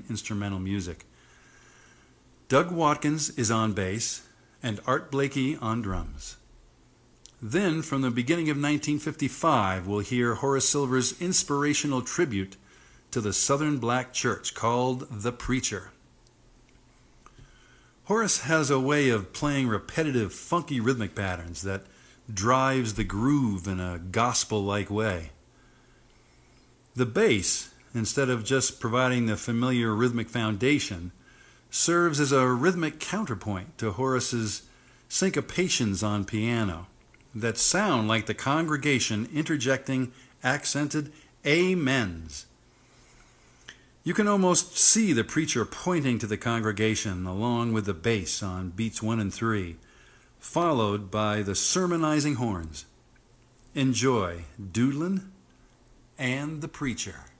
instrumental music. Doug Watkins is on bass, and Art Blakey on drums. Then, from the beginning of 1955, we'll hear Horace Silver's inspirational tribute to the Southern Black Church called The Preacher. Horace has a way of playing repetitive, funky rhythmic patterns that drives the groove in a gospel-like way. The bass, instead of just providing the familiar rhythmic foundation, serves as a rhythmic counterpoint to Horace's syncopations on piano that sound like the congregation interjecting accented amens. You can almost see the preacher pointing to the congregation along with the bass on beats 1 and 3, followed by the sermonizing horns. Enjoy Doodlin' and the Preacher.